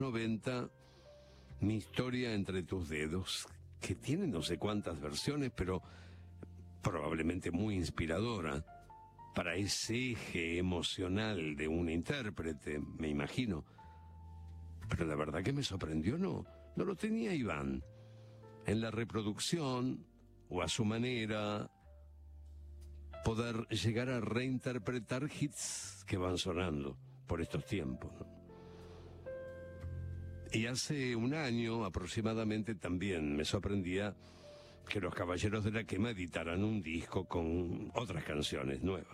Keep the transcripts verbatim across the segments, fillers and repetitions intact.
noventa, Mi historia entre tus dedos, que tiene no sé cuántas versiones, pero probablemente muy inspiradora para ese eje emocional de un intérprete, me imagino. Pero la verdad que me sorprendió, no, no lo tenía Iván. En la reproducción, o a su manera, poder llegar a reinterpretar hits que van sonando por estos tiempos, ¿no? Y hace un año aproximadamente también me sorprendía que los Caballeros de la Quema editaran un disco con otras canciones nuevas.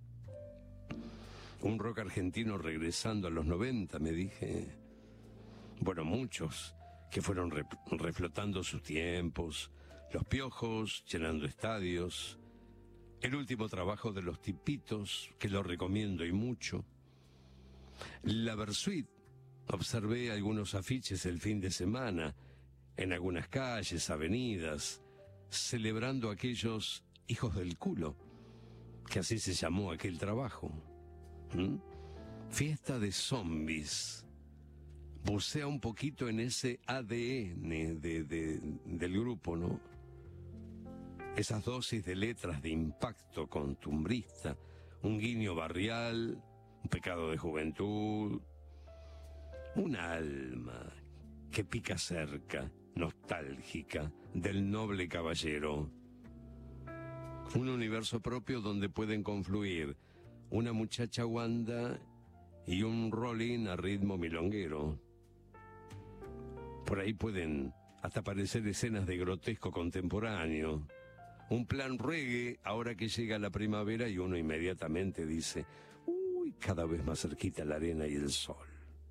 Un rock argentino regresando a los noventa, me dije. Bueno, muchos que fueron re reflotando sus tiempos, Los Piojos llenando estadios, el último trabajo de Los Tipitos, que lo recomiendo y mucho, la Versuit. Observé algunos afiches el fin de semana, en algunas calles, avenidas, celebrando aquellos hijos del culo, que así se llamó aquel trabajo. ¿Mm? Fiesta de zombies. Bucea un poquito en ese A D N de, de, del grupo, ¿no? Esas dosis de letras de impacto costumbrista, un guiño barrial, un pecado de juventud, un alma que pica cerca, nostálgica, del noble caballero. Un universo propio donde pueden confluir una muchacha Wanda y un rolling a ritmo milonguero. Por ahí pueden hasta aparecer escenas de grotesco contemporáneo. Un plan reggae ahora que llega la primavera y uno inmediatamente dice, uy, cada vez más cerquita la arena y el sol.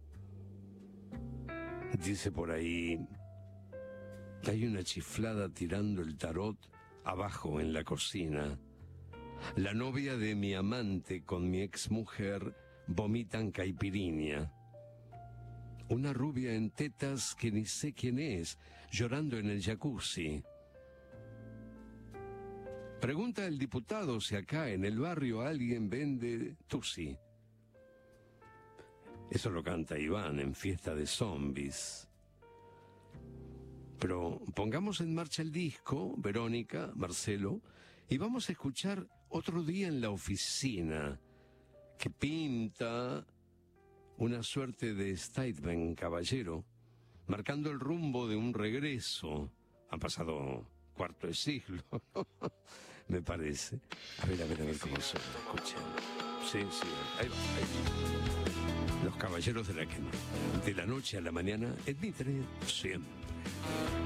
Dice por ahí, hay una chiflada tirando el tarot abajo en la cocina. La novia de mi amante con mi exmujer vomitan caipirinha. Una rubia en tetas que ni sé quién es, llorando en el jacuzzi. Pregunta el diputado si acá en el barrio alguien vende tusi. Eso lo canta Iván en Fiesta de Zombies. Pero pongamos en marcha el disco, Verónica, Marcelo, y vamos a escuchar Otro día en la oficina, que pinta una suerte de statement caballero, marcando el rumbo de un regreso. Han pasado cuarto de siglo, ¿no? Me parece. A ver, a ver, a ver cómo suena, escuchen. Sí, sí, ahí va, ahí va. Los Caballeros de la Quema. De la noche a la mañana, en Mitre, siempre.